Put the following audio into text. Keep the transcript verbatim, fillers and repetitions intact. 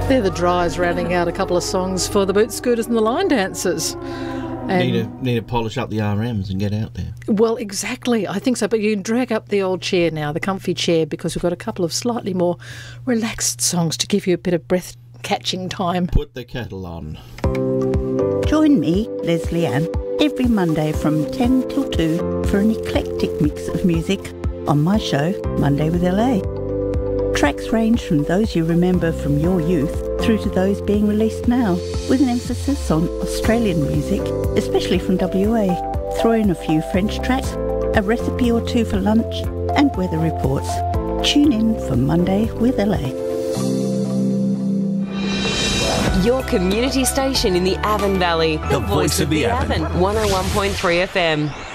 They're the Dries rounding out a couple of songs for the Boot Scooters and the Line Dancers. And Need to, need to polish up the R Ms and get out there. well, exactly. I think so. But you can drag up the old chair now, the comfy chair, because we've got a couple of slightly more relaxed songs to give you a bit of breath-catching time. Put the kettle on. Join me, Leslie Ann, every Monday from ten till two for an eclectic mix of music on my show, Monday with L A. Tracks range from those you remember from your youth through to those being released now, with an emphasis on Australian music, especially from W A. Throw in a few French tracks, a recipe or two for lunch, and weather reports. Tune in for Monday with L A. Your community station in the Avon Valley. The voice of the Avon. one oh one point three F M.